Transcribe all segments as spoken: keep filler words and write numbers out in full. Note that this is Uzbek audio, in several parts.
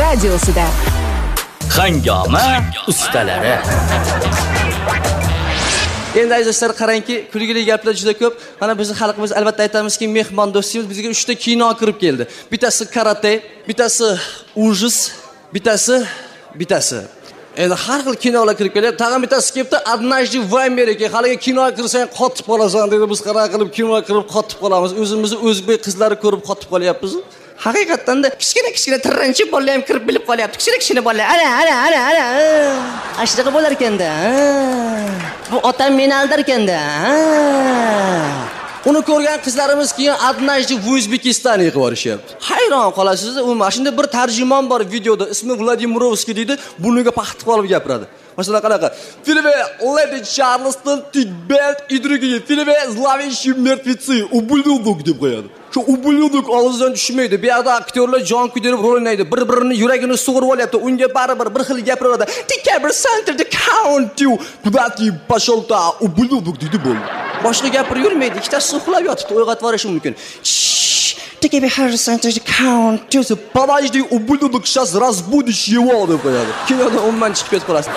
radiosida. Hangoma ustalari. Endi azizlar qarangki, kulgili gaplar juda ko'p. Mana bizning xalqimiz albatta aytamizki, mehmon do'stimiz bizga uchta kino kirib keldi. Bittasi karate, bittasi ujus, bittasi bittasi. Endi har xil kinolar kirib kelyapti. Tag'in bittasi kelibdi, "Однажды в Америке". Haliga kino kirsang qotib qolasan dedi. Biz qara qilib kino kirib qotib qolamiz. O'zimizni o'zbek qizlari ko'rib qotib qolyapmiz. Haqiqatdan-da kichkina kichkina tirranchi bolalar ham kirib bilib qolyapti. Kichkina kichkina bolalar. Ana, ana, ana, ana. Ashtaqa bo'lar ekanda. Bu otam meni aldar ekanda. Uni ko'rgan qizlarimiz keyin "Однажды в O'zbekiston" qilib yuborishyapti. Hayron qolasiz, u mashunda bir tarjimon bor videoda, ismi Vladimirovskiy deydi, burniga paxta qilib gapiradi. Masalan, qanaqa? Filme Lady Charleston, Tibet и другие. Filme Zловещие мертвецы, ублюдок deb qo'yadi. Shu ублюдок og'zidan tushmaydi. Bu yerda aktyorlar jon kuydirib rol o'ynaydi. Bir-birini yuragini sug'urib olyapti. Unga baribir bir xil gapiradi. Tikabr center the count you. Kudati пошёл-то ублюдок deydi bu. Boshqa gapirib yurmaydi. Ikkitasi uxlab yotibdi, uyg'otib yuborishi mumkin. Tikabr center the count you. Подожди, ублюдок, сейчас разбудишь его deb qo'yadi. Kinoda umuman chiqib ketib qolasiz.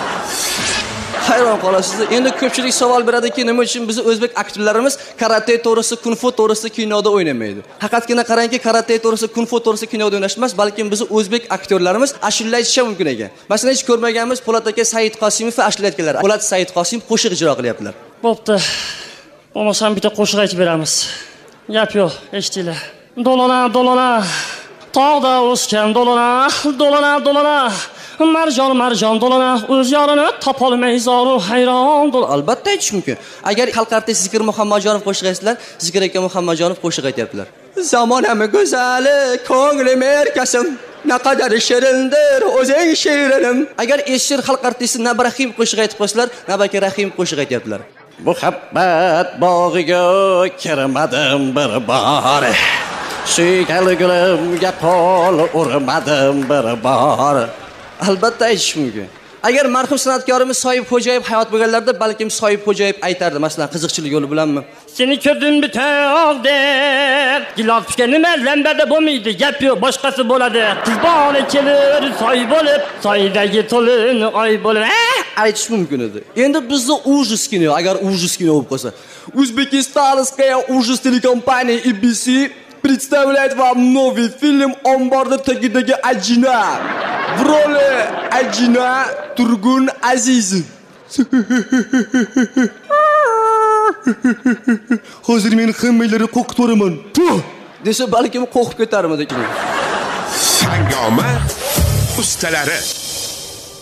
Hayron qolasiz. Endi ko'pchilik savol beradiki, nima uchun biz o'zbek aktyorlarimiz karate to'g'risida, kung fu to'g'risida kinoda o'ynamaydi? Haqiqatgina qarangki, karate to'g'risida, kung fu to'g'risida kinoda o'ynash emas, balki biz o'zbek aktyorlarimiz ashula aytishi mumkin ekan. Masalan, hech ko'rmaganmiz Po'lat aka Said Qosimov va ashula aytganlar. Po'lat Said Qosimov qo'shiq ijro qilyaptilar. Bo'pti. Bo'lmasam bitta qo'shiq aytib beramiz. Gap yo'q, eshitinglar. Dolona, dolona. Tog'da o'sgan dolona, dolona, dolona. Marjon marjon dolana o'z yorini topolmay zoru hayron dol. Albatta aytish mumkin. Agar xalq artisti Zikr Muhammadjonov qo'shiq aytsalar, Zikr aka Muhammadjonov qo'shiq aytyaptilar. Zamonami go'zali, ko'nglim erkasim, naqadar shirindir o'zing shirinim. Agar Eshir xalq artisti Nabrahim qo'shiq aytib qo'ysalar, Nabaki Rahim qo'shiq aytyaptilar. Muhabbat bog'iga kirmadim bir bor. Suygali gulimga qo'l urmadim bir bor. Albatta aytish mumkin. Agar marhum san'atkorimiz Soyib Xo'jayev hayot bo'lganlarida balkim Soyib Xo'jayev aytardi, masalan, qiziqchilik yo'li bilanmi? Seni ko'rdim bitog'da. Gilos pishgan nima lambada bo'lmaydi, gap yo'q, boshqasi bo'ladi. Qiz bola kelir, soy bo'lib, soydagi to'lin oy bo'lib. Aytish mumkin edi. Endi bizda ujus kino, agar ujus kino bo'lib qolsa, O'zbekistonskaya ujus telekompaniya I B C представляет вам новый фильм «Omborda tagidagi ajina». В роли Ajina Turgun Azizov. Hozir men hammalari qo'qib to'raman. Desa balkim qo'qib ketarmidi. Hangoma ustalari.